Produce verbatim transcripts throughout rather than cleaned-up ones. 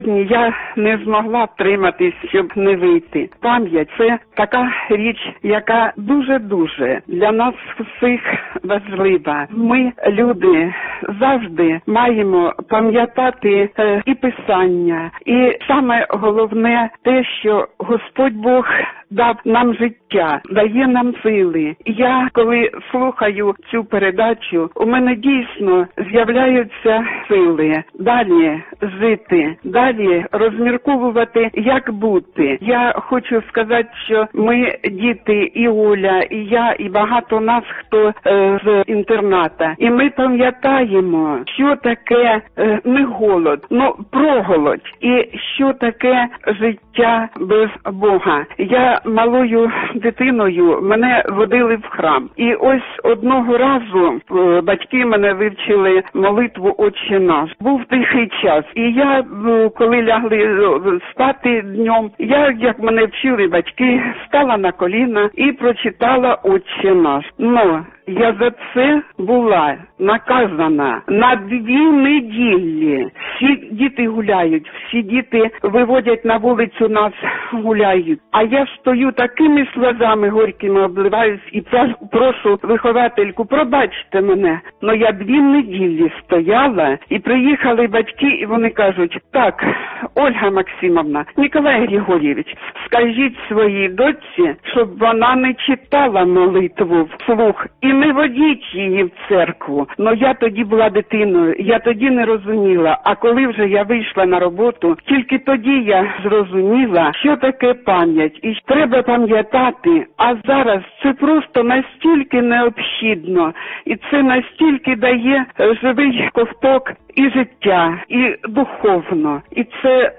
Я не змогла втриматись, щоб не вийти. Пам'ять – це така річ, яка дуже-дуже для нас всіх важлива. Ми, люди, завжди маємо пам'ятати е, і Писання, і саме головне те, що Господь Бог дав нам життя, дає нам сили. Я, коли слухаю цю передачу, у мене дійсно з'являються сили далі жити, далі розмірковувати, як бути. Я хочу сказати, що ми, діти, і Оля, і я, і багато нас, хто е, з інтерната, і ми пам'ятаємо, що таке е, не голод, но проголодь, і що таке життя без Бога. Я малою дитиною, мене водили в храм. І ось одного разу е, батьки мене вивчили молитву «Отче наш». Був тихий час. І я, е, коли лягли спати днем, я, як мене вчили батьки, стала на коліна і прочитала «Отче наш». Но я за це була наказана на дві неділі. Всі діти гуляють, всі діти виводять на вулицю, нас гуляють. А я стою такими сльозами горькими, обливаюсь і прошу виховательку, пробачте мене. Но я дві неділі стояла, і приїхали батьки, і вони кажуть: так, Ольга Максимовна, Ніколай Григорійович, скажіть своїй дочці, щоб вона не читала молитву вслух і не водіть її в церкву. Но я тоді була дитиною, я тоді не розуміла. А коли вже я вийшла на роботу, тільки тоді я зрозуміла, що таке пам'ять. І треба пам'ятати, а зараз це просто настільки необхідно. І це настільки дає живий ковток і життя, і духовно. І це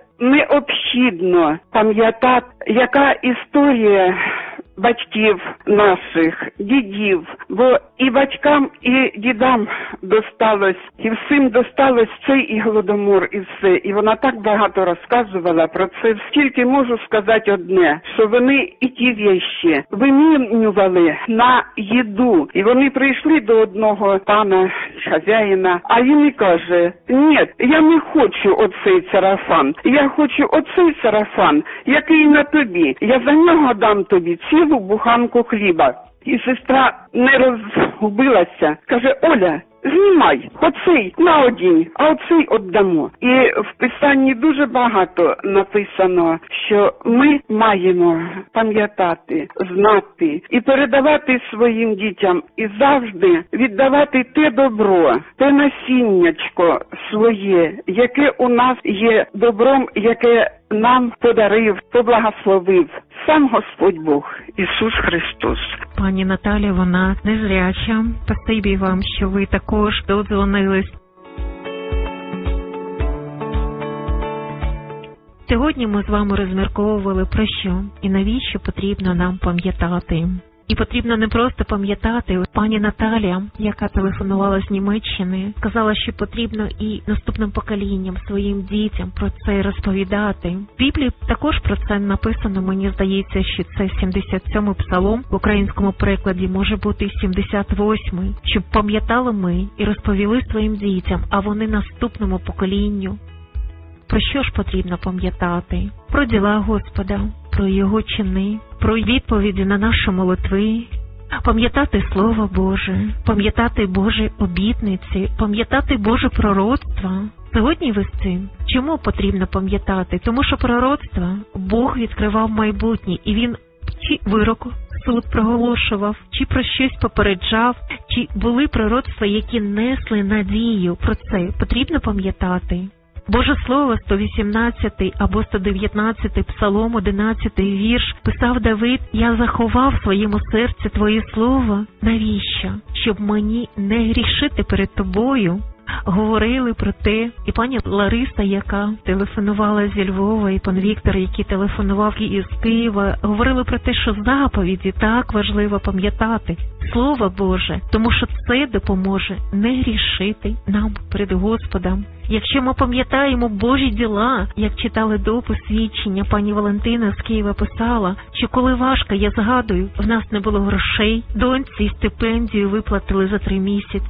необхідно пам'ятати, яка історія батьків наших, дідів, бо і батькам, і дідам досталось, і всім досталось цей і голодомор, і все. І вона так багато розказувала про це. Скільки можу сказати одне, що вони і ті вещі вимінювали на їду. І вони прийшли до одного пана, хазяїна, а він і каже: ні, я не хочу оцей сарафан, я хочу оцей сарафан, який на тобі. Я за нього дам тобі цілу буханку хліба. І сестра не розгубилася, каже: Оля, знімай, оцей на одінь, а оцей віддамо. І в Писанні дуже багато написано, що ми маємо пам'ятати, знати і передавати своїм дітям, і завжди віддавати те добро, те насіннячко своє, яке у нас є добром, яке нам подарив, поблагословив сам Господь Бог, Ісус Христос. Пані Наталя, вона незряча. Спасибі вам, що ви також додзвонились. Сьогодні ми з вами розмірковували про що і навіщо потрібно нам пам'ятати. І потрібно не просто пам'ятати. Пані Наталя, яка телефонувала з Німеччини, сказала, що потрібно і наступним поколінням, своїм дітям про це розповідати. В Біблії також про це написано, мені здається, що це сімдесят сьомий псалом, в українському перекладі може бути сімдесят восьмий, щоб пам'ятали ми і розповіли своїм дітям, а вони наступному поколінню. Про що ж потрібно пам'ятати? Про діла Господа, про Його чини, про відповіді на наші молитви, пам'ятати Слово Боже, пам'ятати Божі обітниці, пам'ятати Боже пророцтва. Сьогодні ви з цим. Чому потрібно пам'ятати? Тому що пророцтва Бог відкривав майбутнє, і Він чи вирок суд проголошував, чи про щось попереджав, чи були пророцтва, які несли надію. Про це потрібно пам'ятати. Боже Слово, сто вісімнадцятий або сто дев'ятнадцятий псалом, одинадцятий вірш, писав Давид: «Я заховав в своєму серці Твоє Слово». Навіщо? Щоб мені не грішити перед Тобою. Говорили про те, і пані Лариса, яка телефонувала зі Львова, і пан Віктор, який телефонував із Києва, говорили про те, що заповіді так важливо пам'ятати. Слово Боже, тому що це допоможе не грішити нам перед Господом. Якщо ми пам'ятаємо Божі діла, як читали допис свідчення, пані Валентина з Києва писала, що коли важко, я згадую, в нас не було грошей, доньці стипендію виплатили за три місяці.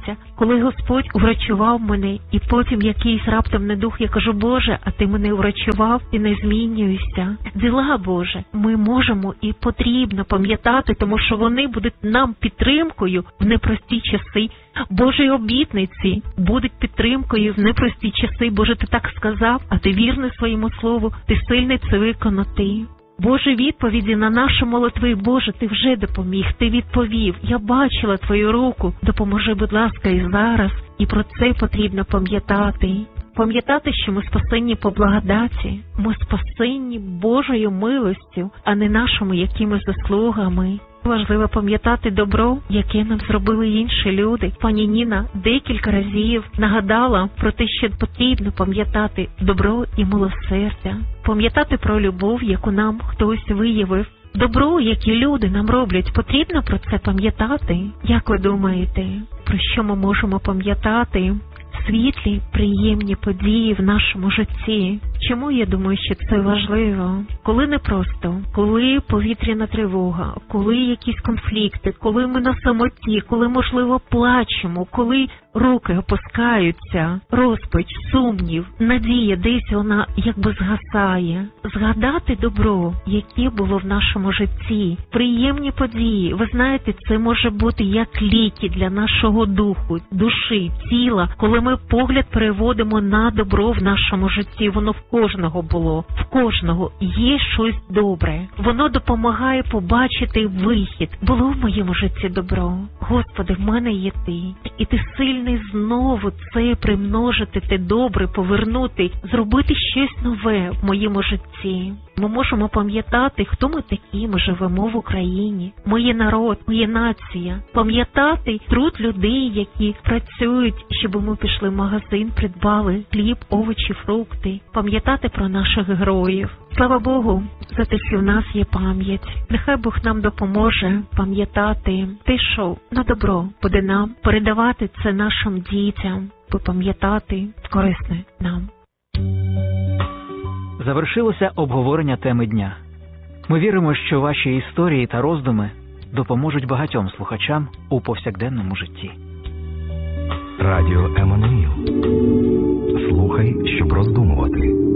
Коли Господь врачував мене, і потім якийсь раптом недух, я кажу, Боже, а Ти мене врачував, Ти не змінюєшся. Діла, Боже, ми можемо і потрібно пам'ятати, тому що вони будуть нам підтримкою в непрості часи. Божі обітниці будуть підтримкою в непрості часи. Боже, Ти так сказав, а Ти вірний своєму слову, Ти сильний це виконати. Боже, відповіді на наші молитви, Боже, Ти вже допоміг, Ти відповів. Я бачила Твою руку. Допоможи, будь ласка, і зараз. І про це потрібно пам'ятати. Пам'ятати, що ми спасені по благодаті. Ми спасені Божою милостю, а не нашими якимись заслугами. Важливо пам'ятати добро, яке нам зробили інші люди. Пані Ніна декілька разів нагадала про те, що потрібно пам'ятати добро і милосердя. Пам'ятати про любов, яку нам хтось виявив. Добро, яке люди нам роблять, потрібно про це пам'ятати. Як ви думаєте, про що ми можемо пам'ятати? Світлі, приємні події в нашому житті. Чому я думаю, що це важливо? Коли непросто, коли повітряна тривога, коли якісь конфлікти, коли ми на самоті, коли, можливо, плачемо, коли руки опускаються, розпач, сумнів, надія десь вона якби згасає. Згадати добро, яке було в нашому житті, приємні події. Ви знаєте, це може бути як ліки для нашого духу, душі, тіла, коли ми погляд переводимо на добро в нашому житті. Воно в кожного було, в кожного є щось добре. Воно допомагає побачити вихід. Було в моєму житті добро. Господи, в мене є Ти. І Ти сильний знову це примножити, те добре, повернути, зробити щось нове в моєму житті. Ми можемо пам'ятати, хто ми такі, ми живемо в Україні. Ми є народ, ми є нація. Пам'ятати труд людей, які працюють, щоб ми пішли в магазин, придбали хліб, овочі, фрукти. Пам'ятати про наших героїв. Слава Богу за те, що в нас є пам'ять. Нехай Бог нам допоможе пам'ятати те, що на добро буде нам, передавати це нашим дітям, пам'ятати корисне нам. Завершилося обговорення теми дня. Ми віримо, що ваші історії та роздуми допоможуть багатьом слухачам у повсякденному житті. Радіо Еммануїл. Слухай, щоб роздумувати.